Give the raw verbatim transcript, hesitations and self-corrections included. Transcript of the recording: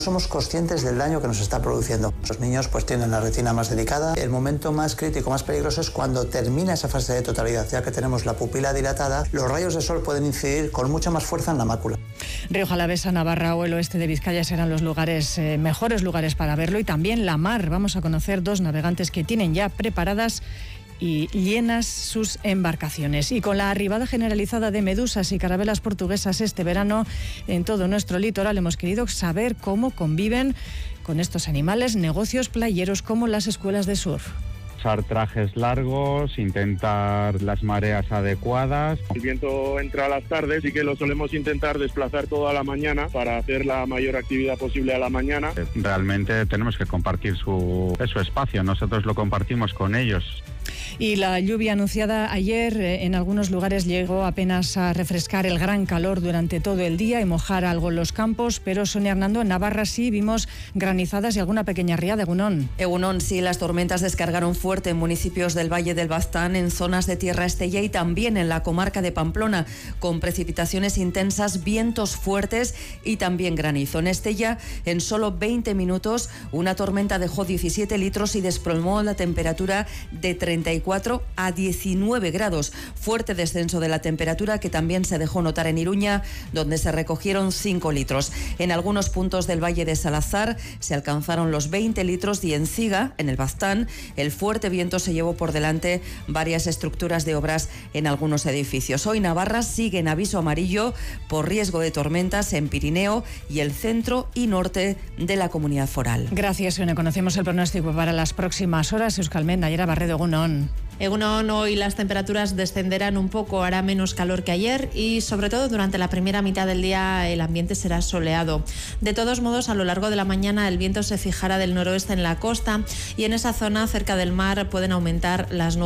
Somos conscientes del daño que nos está produciendo. Los niños pues tienen la retina más delicada. El momento más crítico, más peligroso es cuando termina esa fase de totalidad, ya que tenemos la pupila dilatada. Los rayos de sol pueden incidir con mucha más fuerza en la mácula. Rioja Alavesa, Navarra o el oeste de Vizcaya serán los lugares eh, mejores lugares para verlo, y también la mar. Vamos a conocer dos navegantes que tienen ya preparadas y llenas sus embarcaciones. Y con la arribada generalizada de medusas y carabelas portuguesas este verano en todo nuestro litoral, hemos querido saber cómo conviven con estos animales negocios playeros como las escuelas de surf. Usar trajes largos, intentar las mareas adecuadas. El viento entra a las tardes y que lo solemos intentar desplazar toda la mañana para hacer la mayor actividad posible a la mañana. Realmente tenemos que compartir su, su espacio, nosotros lo compartimos con ellos. Y la lluvia anunciada ayer eh, en algunos lugares llegó apenas a refrescar el gran calor durante todo el día y mojar algo los campos, pero Sonia Hernando, en Navarra sí vimos granizadas y alguna pequeña riada. Egunon. Egunon, sí, las tormentas descargaron fuerte en municipios del Valle del Baztán, en zonas de Tierra Estella y también en la comarca de Pamplona, con precipitaciones intensas, vientos fuertes y también granizo. En Estella, en solo veinte minutos, una tormenta dejó diecisiete litros y desplomó la temperatura de treinta y cuatro a diecinueve grados. Fuerte descenso de la temperatura que también se dejó notar en Iruña, donde se recogieron cinco litros. En algunos puntos del Valle de Salazar se alcanzaron los veinte litros y en Ciga, en el Baztán, el fuerte viento se llevó por delante varias estructuras de obras en algunos edificios. Hoy Navarra sigue en aviso amarillo por riesgo de tormentas en Pirineo y el centro y norte de la comunidad foral. Gracias, Sonia. Conocemos el pronóstico para las próximas horas. Euskalmen, Nayara Barredo, egunon. Egunon, hoy las temperaturas descenderán un poco, hará menos calor que ayer y sobre todo durante la primera mitad del día el ambiente será soleado. De todos modos, a lo largo de la mañana el viento se fijará del noroeste en la costa y en esa zona cerca del mar pueden aumentar las nubes.